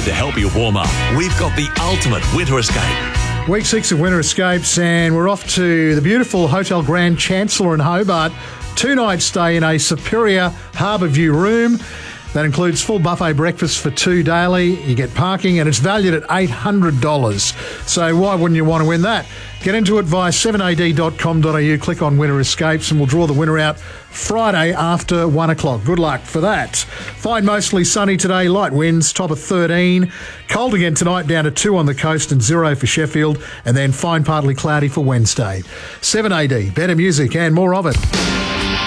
And to help you warm up, we've got the ultimate winter escape. Week 6 of Winter Escapes, and we're off to the beautiful Hotel Grand Chancellor in Hobart. 2-night stay in a superior harbour view room. That includes full buffet breakfast for 2 daily. You get parking, and it's valued at $800. So why wouldn't you want to win that? Get into it via 7ad.com.au. Click on Winter Escapes, and we'll draw the winner out Friday after 1 o'clock. Good luck for that. Fine, mostly sunny today. Light winds, top of 13. Cold again tonight, down to 2 on the coast and 0 for Sheffield. And then fine, partly cloudy for Wednesday. 7AD, better music and more of it.